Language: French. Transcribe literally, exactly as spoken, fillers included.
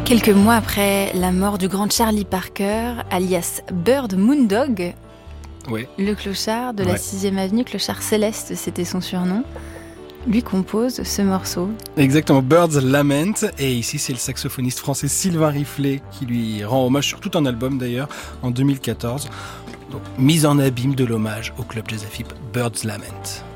Quelques mois après la mort du grand Charlie Parker, alias Bird Moondog, oui. le clochard de ouais. la sixième avenue, clochard céleste, c'était son surnom, lui compose ce morceau. Exactement, Bird's Lament. Et ici, c'est le saxophoniste français Sylvain Riflet qui lui rend hommage sur tout un album d'ailleurs, en deux mille quatorze. Donc, mise en abîme de l'hommage au club Jazz Afib, Bird's Lament.